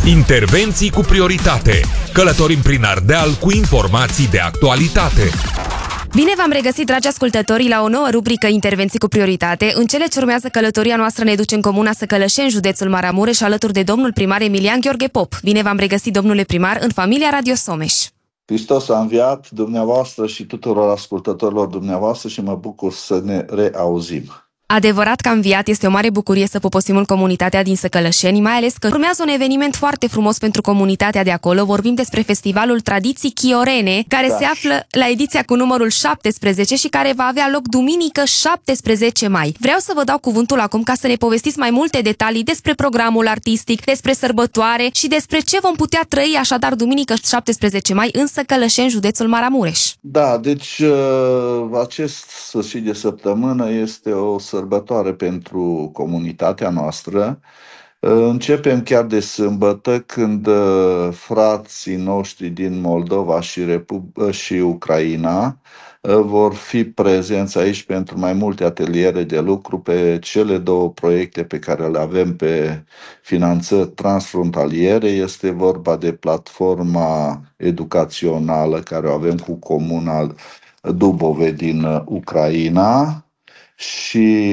Intervenții cu prioritate. Călătorim prin Ardeal cu informații de actualitate. Bine v-am regăsit, dragi ascultători, la o nouă rubrică Intervenții cu prioritate. În cele ce urmează, călătoria noastră ne duce în comuna Săcălășeni, județul Maramureș, alături de domnul primar Emilian Gheorghe Pop. Bine v-am regăsit, domnule primar, în familia Radio Someș. Hristos a înviat, dumneavoastră și tuturor ascultătorilor dumneavoastră, și mă bucur să ne reauzim. Adevărat că a înviat, este o mare bucurie să poposim în comunitatea din Săcălășeni, mai ales că urmează un eveniment foarte frumos pentru comunitatea de acolo. Vorbim despre Festivalul Tradiții Chiorene, care se află la ediția cu numărul 17 și care va avea loc duminică 17 mai. Vreau să vă dau cuvântul acum ca să ne povestiți mai multe detalii despre programul artistic, despre sărbătoare și despre ce vom putea trăi așadar duminică 17 mai în Săcălășeni, județul Maramureș. Da, deci acest sfârșit de săptămână este o sărbătoare pentru comunitatea noastră. Începem chiar de sâmbătă, când frații noștri din Moldova și Ucraina vor fi prezenți aici pentru mai multe ateliere de lucru pe cele două proiecte pe care le avem pe finanțări transfrontaliere. Este vorba de platforma educațională care o avem cu comuna Dubove din Ucraina și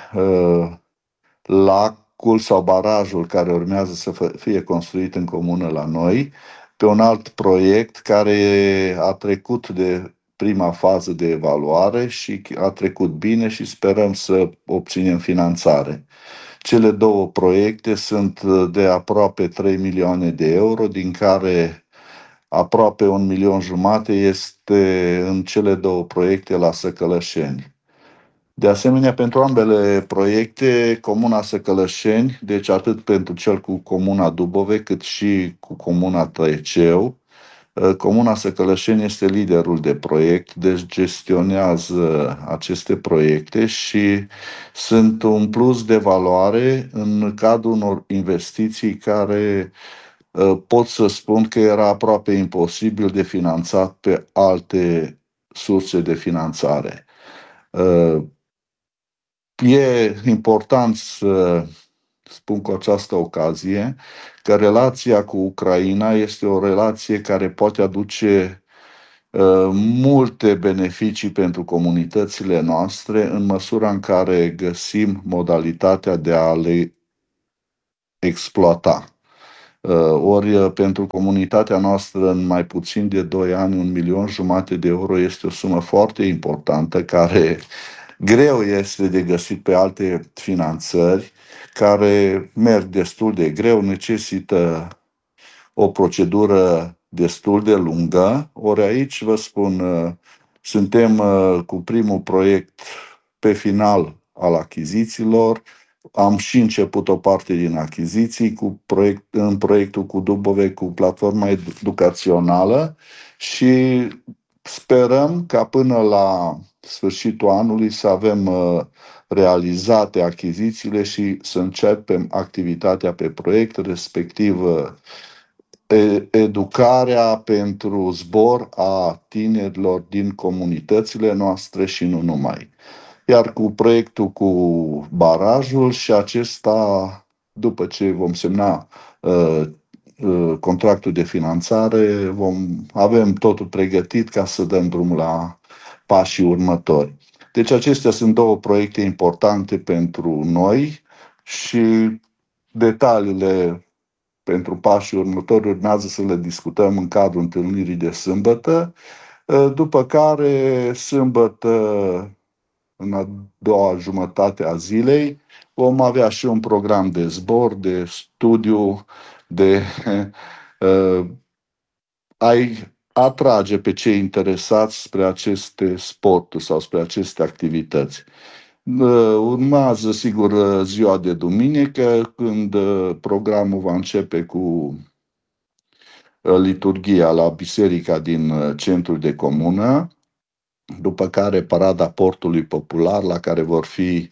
lacul sau barajul care urmează să fie construit în comună la noi, pe un alt proiect care a trecut de prima fază de evaluare și a trecut bine și sperăm să obținem finanțare. Cele două proiecte sunt de aproape 3 milioane de euro, din care aproape 1,5 milion este în cele două proiecte la Săcălășeni. De asemenea, pentru ambele proiecte, comuna Săcălășeni, deci atât pentru cel cu comuna Dubove, cât și cu comuna Tăieceu, comuna Săcălășeni este liderul de proiect, deci gestionează aceste proiecte și sunt un plus de valoare în cadrul unor investiții care pot să spun că era aproape imposibil de finanțat pe alte surse de finanțare. E important să spun cu această ocazie că relația cu Ucraina este o relație care poate aduce multe beneficii pentru comunitățile noastre, în măsura în care găsim modalitatea de a le exploata. Ori pentru comunitatea noastră, în mai puțin de 2 ani, 1,5 milion de euro este o sumă foarte importantă, care greu este de găsit pe alte finanțări, care merg destul de greu, necesită o procedură destul de lungă. Ori aici, vă spun, suntem cu primul proiect pe final al achizițiilor. Am și început o parte din achiziții în proiectul cu Dubove, cu platforma educațională, și sperăm ca până la sfârșitul anului să avem realizate achizițiile și să începem activitatea pe proiect, respectiv educarea pentru zbor a tinerilor din comunitățile noastre și nu numai. Iar cu proiectul cu barajul, și acesta, după ce vom semna contractul de finanțare, avem totul pregătit ca să dăm drumul la pașii următori. Deci acestea sunt două proiecte importante pentru noi și detaliile pentru pașii următori urmează să le discutăm în cadrul întâlnirii de sâmbătă, după care sâmbătă, în a doua jumătate a zilei, vom avea și un program de zbor, de studiu, de a-i atrage pe cei interesați spre aceste sporturi sau spre aceste activități. Urmează, sigur, ziua de duminică, când programul va începe cu liturghia la biserica din centrul de comună, după care parada portului popular, la care vor fi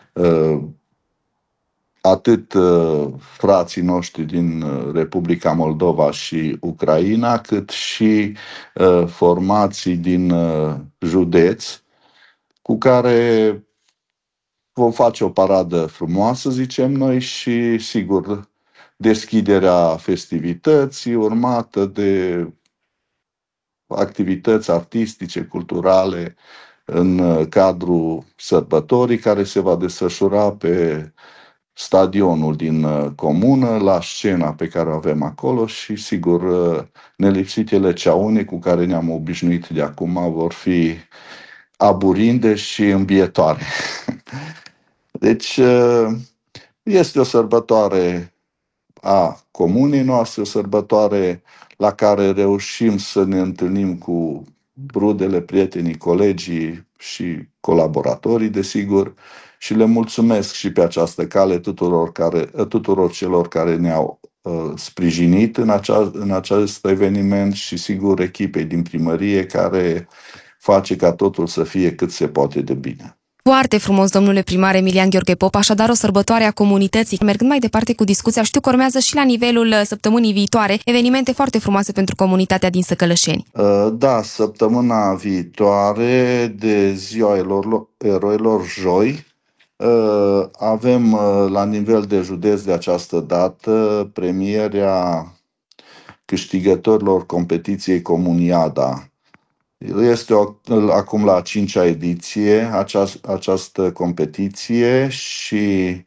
atât frații noștri din Republica Moldova și Ucraina, cât și formații din județ, cu care vom face o paradă frumoasă, zicem noi, și sigur deschiderea festivității, urmată de activități artistice, culturale în cadrul sărbătorii, care se va desfășura pe stadionul din comună, la scena pe care o avem acolo și, sigur, nelipsitele ceaune cu care ne-am obișnuit de acum vor fi aburinde și îmbietoare. Deci, este o sărbătoare a comunei noastre, o sărbătoare la care reușim să ne întâlnim cu rudele, prietenii, colegii și colaboratorii, desigur, și le mulțumesc și pe această cale tuturor celor care ne-au sprijinit în acest eveniment și, sigur, echipei din primărie care face ca totul să fie cât se poate de bine. Foarte frumos, domnule primar Emilian Gheorghe Pop, așadar o sărbătoare a comunității. Mergând mai departe cu discuția, știu că urmează și la nivelul săptămânii viitoare evenimente foarte frumoase pentru comunitatea din Săcălășeni. Da, săptămâna viitoare, de Ziua Eroilor, joi, avem la nivel de județ de această dată premierea câștigătorilor competiției Comuniada. Este acum la a 5-a ediție această competiție și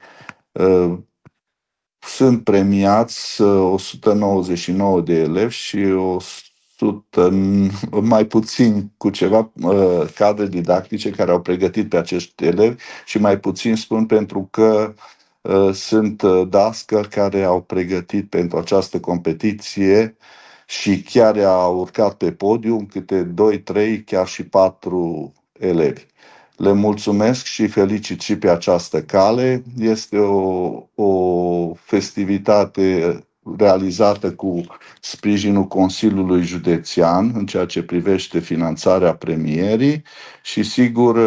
sunt premiați 199 de elevi și 100, mai puțin cu ceva, cadre didactice care au pregătit pe acești elevi și mai puțin spun pentru că sunt dascăli care au pregătit pentru această competiție și chiar au urcat pe podium câte 2, 3, chiar și 4 elevi. Le mulțumesc și felicit și pe această cale. Este o festivitate realizată cu sprijinul Consiliului Județean în ceea ce privește finanțarea premierii și, sigur,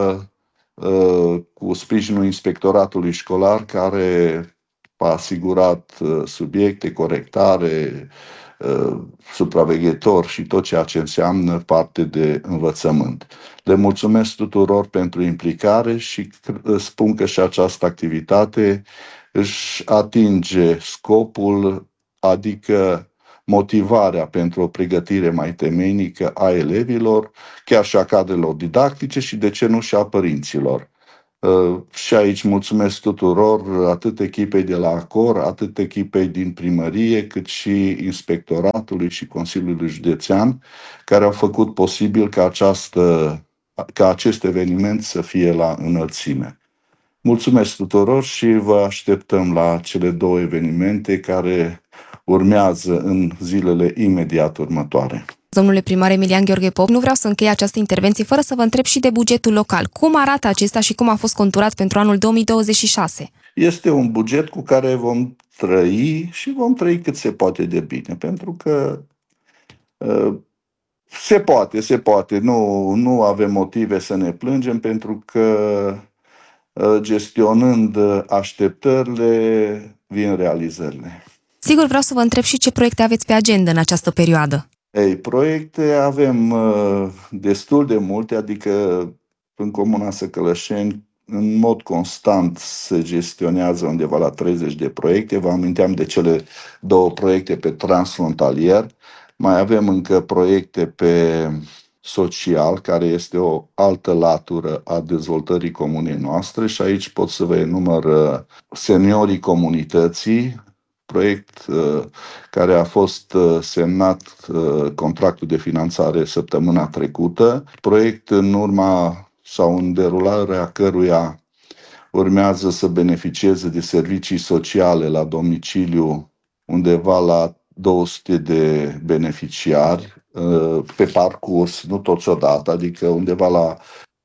cu sprijinul Inspectoratului Școlar, care a asigurat subiecte, corectare, supraveghetor și tot ceea ce înseamnă parte de învățământ. Le mulțumesc tuturor pentru implicare și spun că și această activitate își atinge scopul, adică motivarea pentru o pregătire mai temeinică a elevilor, chiar și a cadrelor didactice și, de ce nu, și a părinților. Și aici mulțumesc tuturor, atât echipei de la ACOR, atât echipei din primărie, cât și Inspectoratului și Consiliului Județean, care au făcut posibil ca acest eveniment să fie la înălțime. Mulțumesc tuturor și vă așteptăm la cele 2 evenimente care urmează în zilele imediat următoare. Domnule primar Emilian Gheorghe Pop, nu vreau să închei această intervenție fără să vă întreb și de bugetul local. Cum arată acesta și cum a fost conturat pentru anul 2026? Este un buget cu care vom trăi și vom trăi cât se poate de bine, pentru că se poate. Nu avem motive să ne plângem, pentru că gestionând așteptările, vin realizările. Sigur, vreau să vă întreb și ce proiecte aveți pe agenda în această perioadă. Proiecte avem destul de multe, adică în Comuna Săcălășeni, în mod constant se gestionează undeva la 30 de proiecte. Vă aminteam de cele 2 proiecte pe transfrontalier. Mai avem încă proiecte pe social, care este o altă latură a dezvoltării comunei noastre și aici pot să vă enumăr seniorii comunității, proiect care a fost semnat contractul de finanțare săptămâna trecută, proiect în urma sau în derularea căruia urmează să beneficieze de servicii sociale la domiciliu undeva la 200 de beneficiari pe parcurs, nu toți odată, adică undeva la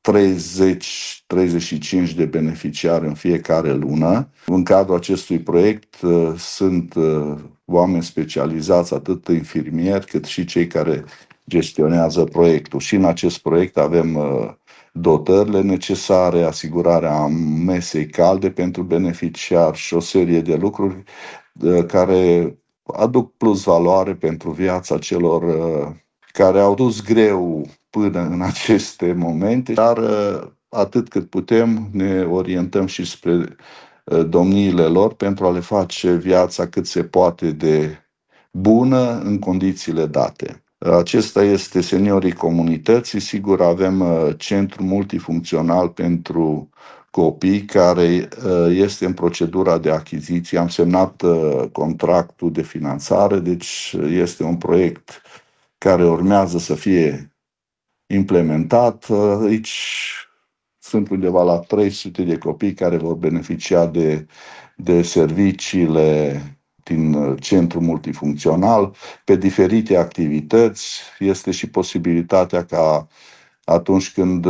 30-35 de beneficiari în fiecare lună. În cadrul acestui proiect sunt oameni specializați, atât infirmieri cât și cei care gestionează proiectul. Și în acest proiect avem dotările necesare, asigurarea mesei calde pentru beneficiari și o serie de lucruri care aduc plus valoare pentru viața celor care au dus greu până în aceste momente, dar atât cât putem ne orientăm și spre domniile lor pentru a le face viața cât se poate de bună în condițiile date. Acesta este seniorii comunității. Sigur, avem centru multifuncțional pentru copii care este în procedura de achiziție. Am semnat contractul de finanțare, deci este un proiect care urmează să fie implementat. Aici sunt undeva la 300 de copii care vor beneficia de serviciile din centru multifuncțional, pe diferite activități. Este și posibilitatea ca atunci când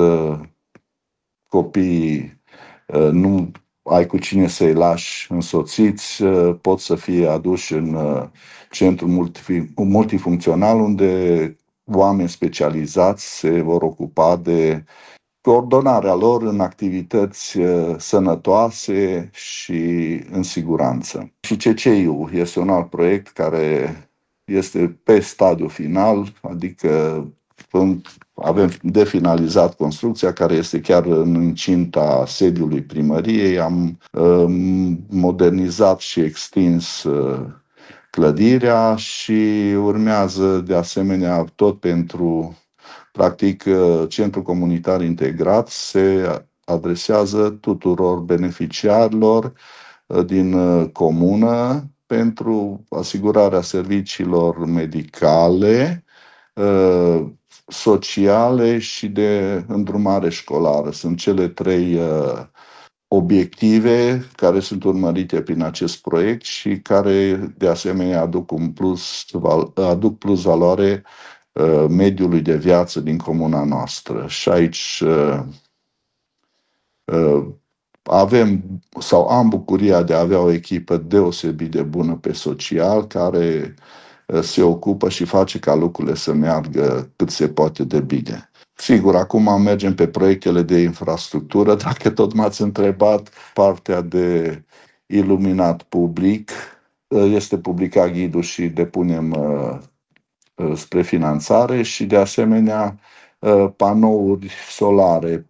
copiii nu ai cu cine să-i lași însoțiți, pot să fie aduși în centru multifuncțional, unde oameni specializați se vor ocupa de coordonarea lor în activități sănătoase și în siguranță. Și CCI-ul este un alt proiect care este pe stadiu final, adică avem de finalizat construcția, care este chiar în incinta sediului primăriei. Am modernizat și extins clădirea și urmează de asemenea tot pentru, practic, centrul comunitar integrat se adresează tuturor beneficiarilor din comună pentru asigurarea serviciilor medicale, sociale și de îndrumare școlară. Sunt cele 3 obiective care sunt urmărite prin acest proiect și care de asemenea aduc plus valoare mediului de viață din comuna noastră. Și aici am bucuria de a avea o echipă deosebit de bună pe social, care se ocupă și face ca lucrurile să meargă cât se poate de bine. Sigur, acum mergem pe proiectele de infrastructură. Dacă tot m-ați întrebat, partea de iluminat public, este publicat ghidul și depunem spre finanțare și de asemenea panouri solare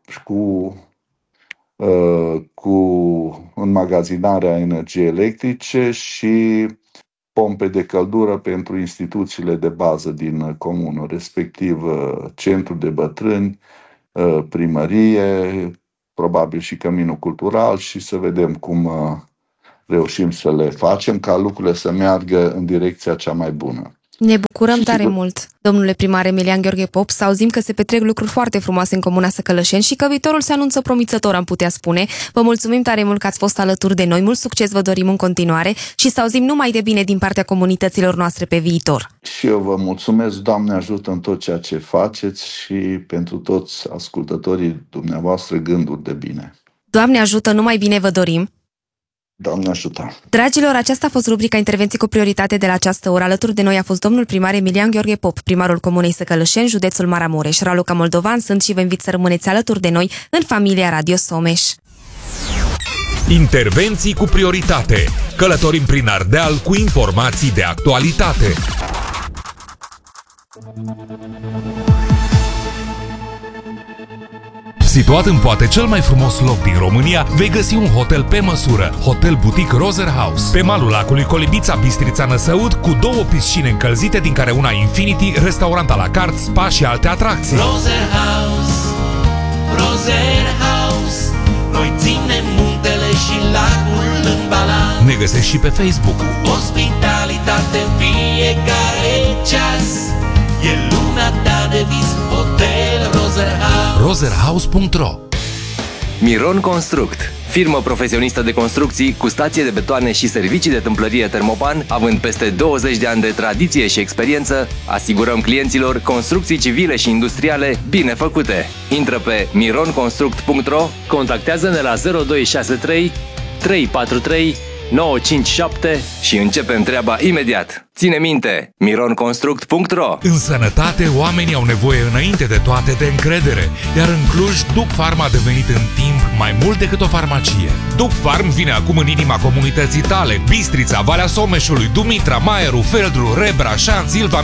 cu înmagazinarea energiei electrice și pompe de căldură pentru instituțiile de bază din comună, respectiv centru de bătrâni, primărie, probabil și căminul cultural, și să vedem cum reușim să le facem ca lucrurile să meargă în direcția cea mai bună. Ne bucurăm tare mult, domnule primar Emilian Gheorghe Pop, să auzim că se petrec lucruri foarte frumoase în comuna Săcălășeni și că viitorul se anunță promițător, am putea spune. Vă mulțumim tare mult că ați fost alături de noi, mult succes vă dorim în continuare și să auzim numai de bine din partea comunităților noastre pe viitor. Și eu vă mulțumesc, Doamne ajută în tot ceea ce faceți și pentru toți ascultătorii dumneavoastră gânduri de bine. Doamne ajută, numai bine vă dorim. Doamne ajută! Dragilor, aceasta a fost rubrica Intervenții cu prioritate de la această oră. Alături de noi a fost domnul primar Emilian Gheorghe Pop, primarul comunei Săcălășeni, județul Maramureș. Raluca Moldovan sunt și vă invit să rămâneți alături de noi în familia Radio Someș. Intervenții cu prioritate. Călătorim prin Ardeal cu informații de actualitate. Situat în poate cel mai frumos loc din România, vei găsi un hotel pe măsură, Hotel Boutique Roser House. Pe malul lacului Colibița, Bistrița, Năsăud, cu 2 piscine încălzite, din care una Infinity, restaurant à la carte, spa și alte atracții. Roser House, Roser House, noi ținem muntele și lacul în balans. Ne găsești și pe Facebook. Ospitalitate în fiecare ceas, e lumea ta de vis, Hotel Roser House. roserhouse.ro. Miron Construct, firmă profesionistă de construcții cu stație de betoane și servicii de tâmplărie Termopan, având peste 20 de ani de tradiție și experiență, asigurăm clienților construcții civile și industriale bine făcute. Intră pe mironconstruct.ro, contactează-ne la 0263 343 957 și începem treaba imediat. Ține minte, mironconstruct.ro. În sănătate, oamenii au nevoie înainte de toate de încredere, iar în Cluj, Duc Pharma a devenit în timp mai mult decât o farmacie. Duc Pharm vine acum în inima comunității tale: Bistrița, Valea Someșului, Dumitra, Maieru, Feldru, Rebra, Șanț, Ilva,